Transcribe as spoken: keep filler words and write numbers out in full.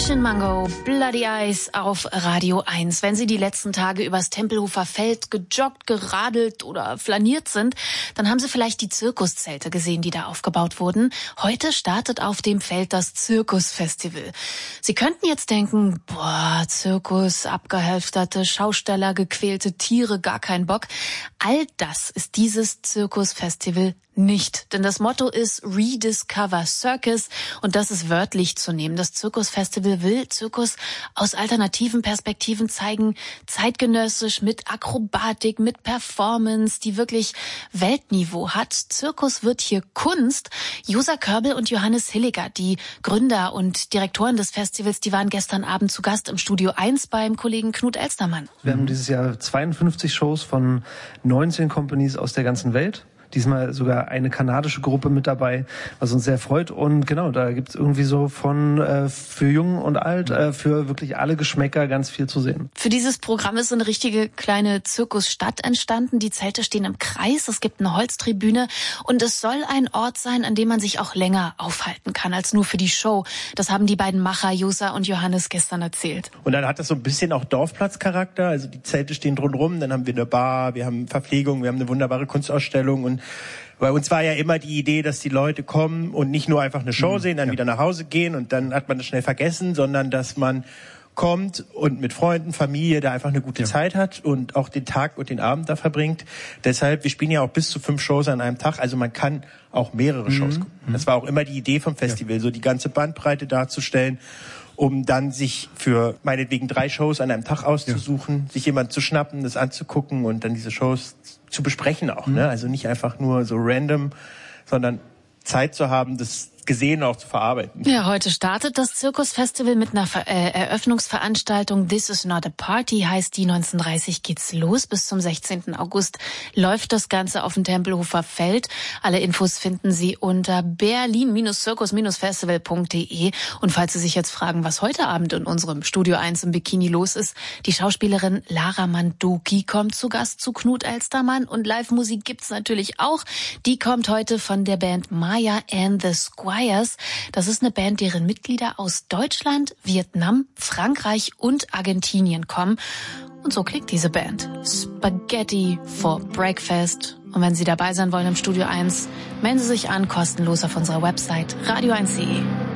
Mission Mango, Bloody Eyes auf Radio eins. Wenn Sie die letzten Tage übers Tempelhofer Feld gejoggt, geradelt oder flaniert sind, dann haben Sie vielleicht die Zirkuszelte gesehen, die da aufgebaut wurden. Heute startet auf dem Feld das Zirkusfestival. Sie könnten jetzt denken, boah, Zirkus, abgehalfterte Schausteller, gequälte Tiere, gar kein Bock. All das ist dieses Zirkusfestival nicht, denn das Motto ist Rediscover Circus und das ist wörtlich zu nehmen. Das Zirkusfestival will Zirkus aus alternativen Perspektiven zeigen, zeitgenössisch mit Akrobatik, mit Performance, die wirklich Weltniveau hat. Zirkus wird hier Kunst. Josa Körbel und Johannes Hilliger, die Gründer und Direktoren des Festivals, die waren gestern Abend zu Gast im Studio eins beim Kollegen Knut Elstermann. Wir haben dieses Jahr zweiundfünfzig Shows von neunzehn Companies aus der ganzen Welt. Diesmal sogar eine kanadische Gruppe mit dabei, was uns sehr freut. Und genau, da gibt's irgendwie so von äh, für jung und alt, äh, für wirklich alle Geschmäcker ganz viel zu sehen. Für dieses Programm ist so eine richtige kleine Zirkusstadt entstanden. Die Zelte stehen im Kreis, es gibt eine Holztribüne und es soll ein Ort sein, an dem man sich auch länger aufhalten kann als nur für die Show. Das haben die beiden Macher, Josa und Johannes, gestern erzählt. Und dann hat das so ein bisschen auch Dorfplatzcharakter. Also die Zelte stehen drumherum, dann haben wir eine Bar, wir haben Verpflegung, wir haben eine wunderbare Kunstausstellung. Und bei uns war ja immer die Idee, dass die Leute kommen und nicht nur einfach eine Show sehen, dann ja. wieder nach Hause gehen und dann hat man das schnell vergessen, sondern dass man kommt und mit Freunden, Familie da einfach eine gute ja. Zeit hat und auch den Tag und den Abend da verbringt. Deshalb, wir spielen ja auch bis zu fünf Shows an einem Tag, also man kann auch mehrere mhm. Shows gucken. Das war auch immer die Idee vom Festival, ja. so die ganze Bandbreite darzustellen, um dann sich für meinetwegen drei Shows an einem Tag auszusuchen, ja. sich jemand zu schnappen, das anzugucken und dann diese Shows zu besprechen auch. Mhm. Ne? Also nicht einfach nur so random, sondern Zeit zu haben, das gesehen auch zu verarbeiten. Ja, heute startet das Zirkusfestival mit einer Ver- äh, Eröffnungsveranstaltung. This is not a party heißt die. neunzehn Uhr dreißig geht's los. Bis zum sechzehnten August läuft das Ganze auf dem Tempelhofer Feld. Alle Infos finden Sie unter berlin zirkus festival punkt de. Und falls Sie sich jetzt fragen, was heute Abend in unserem Studio eins im Bikini los ist, die Schauspielerin Lara Mandoki kommt zu Gast zu Knut Elstermann und Live-Musik gibt's natürlich auch. Die kommt heute von der Band Maya and the Squires. Das ist eine Band, deren Mitglieder aus Deutschland, Vietnam, Frankreich und Argentinien kommen. Und so klingt diese Band. Spaghetti for Breakfast. Und wenn Sie dabei sein wollen im Studio eins, melden Sie sich an, kostenlos auf unserer Website radio eins punkt de.